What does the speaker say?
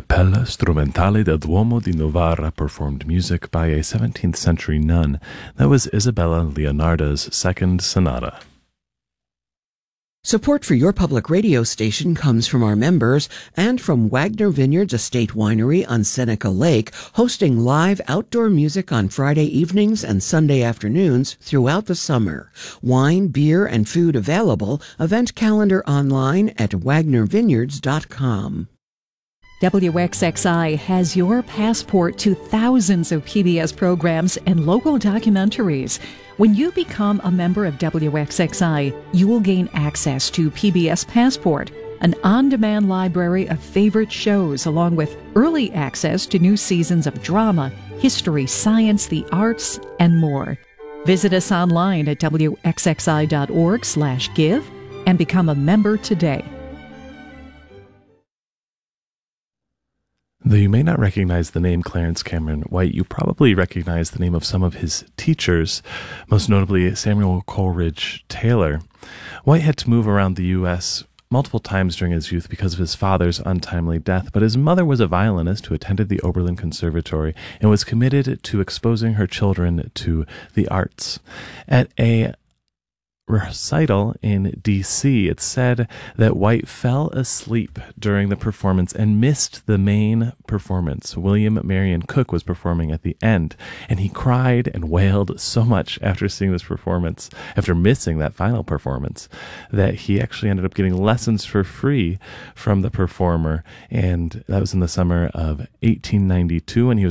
Cappella Strumentale del Duomo di Novara performed music by a 17th century nun. That was Isabella Leonarda's second sonata. Support for your public radio station comes from our members and from Wagner Vineyards Estate Winery on Seneca Lake, hosting live outdoor music on Friday evenings and Sunday afternoons throughout the summer. Wine, beer, and food available. Event calendar online at wagnervineyards.com. WXXI has your passport to thousands of PBS programs and local documentaries. When you become a member of WXXI, you will gain access to PBS Passport, an on-demand library of favorite shows, along with early access to new seasons of drama, history, science, the arts, and more. Visit us online at wxxi.org/give and become a member today. Though you may not recognize the name Clarence Cameron White, you probably recognize the name of some of his teachers, most notably Samuel Coleridge Taylor. White had to move around the U.S. multiple times during his youth because of his father's untimely death, but his mother was a violinist who attended the Oberlin Conservatory and was committed to exposing her children to the arts. At a recital in D.C., it said that White fell asleep during the performance and missed the main performance. William Marion Cook was performing at the end, and he cried and wailed so much after seeing this performance, after missing that final performance, that he actually ended up getting lessons for free from the performer, and that was in the summer of 1892, and he was